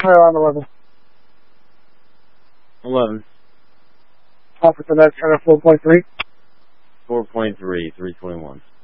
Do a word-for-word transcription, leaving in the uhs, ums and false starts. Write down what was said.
clear on eleven. eleven. Officer, that's center four point three. four point three, three twenty-one.